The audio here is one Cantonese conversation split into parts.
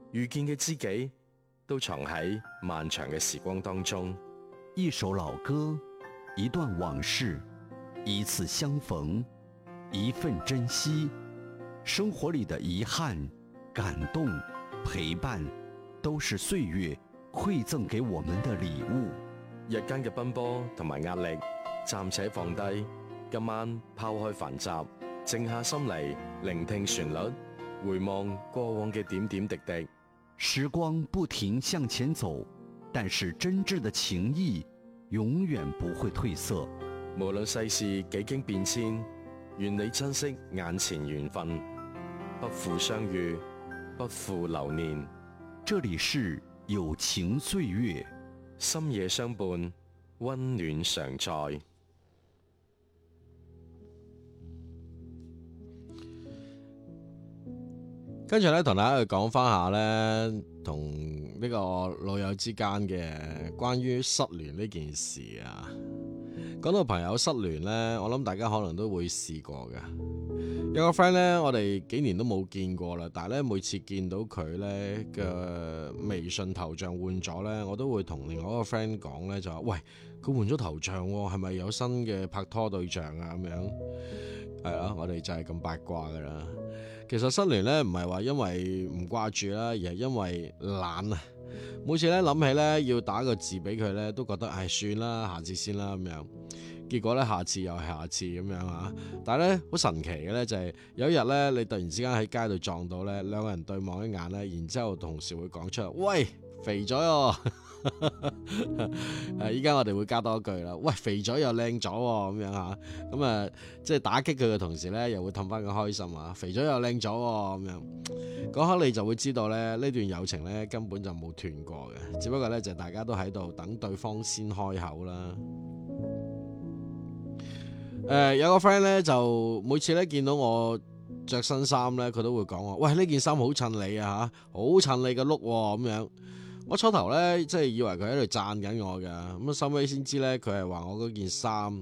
遇見嘅知己都藏喺漫長嘅時光當中。 一首老歌，一段往事，一次相逢，一份珍惜。生活裏的遺憾、感動、陪伴，都是歲月饋贈給我們的禮物。 日間嘅奔波同埋壓力，暫且放低，今晚拋開繁雜，靜下心嚟聆聽旋律，回望過往嘅點點滴滴。 時光不停向前走，但是真摯的情誼永遠不會褪色。 無論世事幾經變遷，願你珍惜眼前緣分，不負相遇，不負流年。 這裡是友情歲月， 深夜相伴，溫暖常在。 跟住咧，同大家去講翻下咧，同呢個老友之間嘅關於失聯呢件事啊。講到朋友失聯咧，我諗大家可能都會試過嘅。有個 friend 咧，我哋幾年都冇見過啦，但係咧每次見到佢咧嘅微信頭像換咗咧，我都會同另外一個 friend 講咧，就話：喂，佢換咗頭像喎，係咪有新嘅拍拖對象啊？咁樣係啊，我哋就係咁八卦噶啦。其實失聯咧唔係話因為唔掛住啦，而係因為懶啊。每次咧諗起咧要打個字俾佢咧，都覺得唉算啦，下次先啦咁樣。結果咧下次又係下次咁樣啊。但係咧好神奇嘅咧就係有一日咧，你突然之間喺街度撞到咧，兩個人對望一眼咧，然之後同時會講出嚟：喂，肥咗喎！依家我哋會加多一句啦，喂，肥咗又靚咗喎咁樣嚇，咁啊即係打擊佢嘅同時咧，又會氹翻佢開心啊，肥咗又靚咗喎咁樣，嗰刻你就會知道咧，呢段友情咧根本就冇斷過嘅，只不過咧就大家都喺度等對方先開口啦。有個 friend 咧就每次咧見到我着新衫咧，佢都會講話：喂，呢件衫好襯你啊嚇，好襯你嘅 look 喎咁樣。我初頭咧即係以為佢喺度讚緊我㗎，咁啊收尾先知咧佢係話我嗰件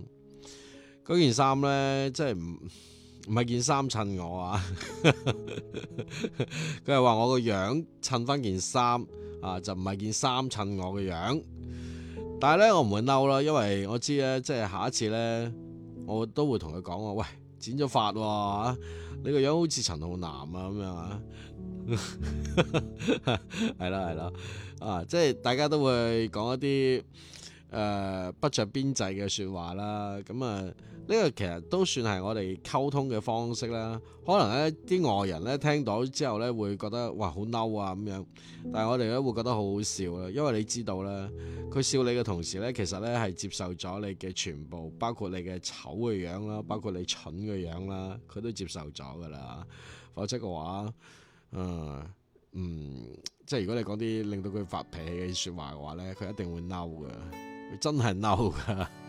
衫咧即係唔係件衫襯我啊，佢係話我個樣襯翻件衫啊，就唔係件衫襯我嘅樣。但係咧我唔會嬲啦，因為我知咧即係下一次咧我都會同佢講話：喂，剪咗髮喎，你個樣好似陳浩南啊咁樣啊。係啦，啊，即係大家都會講一啲不着邊際嘅說話啦。咁啊，呢個其實都算係我哋溝通嘅方式啦。可能咧啲外人咧聽到之後咧會覺得哇好嬲啊咁樣，但係我哋咧會覺得好好笑啦。因為你知道咧，佢笑你嘅同時咧，其實咧係接受咗你嘅全部，包括你嘅醜嘅樣啦，包括你蠢嘅樣啦，佢都接受咗噶啦。否則嘅話，即係如果你講啲令到佢發脾氣嘅說話嘅話咧，佢一定會嬲噶，佢真係嬲噶。